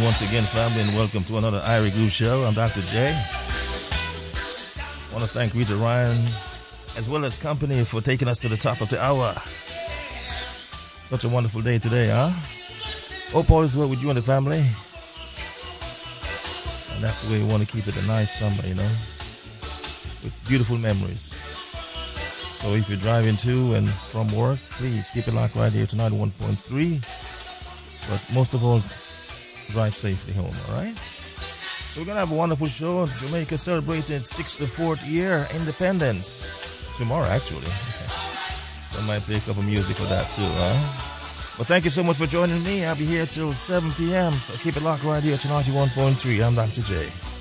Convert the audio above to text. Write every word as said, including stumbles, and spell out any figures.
once again, family, and welcome to another Irie Groove Show. I'm Doctor J. I want to thank Rita Ryan as well as company for taking us to the top of the hour. Such a wonderful day today, huh? Hope all is well with you and the family. And that's the way we want to keep it, a nice summer, you know, with beautiful memories. So if you're driving to and from work, please keep it locked right here to ninety-one point three. But most of all, drive safely home, all right? So we're going to have a wonderful show. Jamaica celebrating its sixty-fourth year independence. Tomorrow, actually. So I might play a couple music for that too, huh? But thank you so much for joining me. I'll be here till seven p.m. So keep it locked right here to ninety-one point three. I'm Doctor J.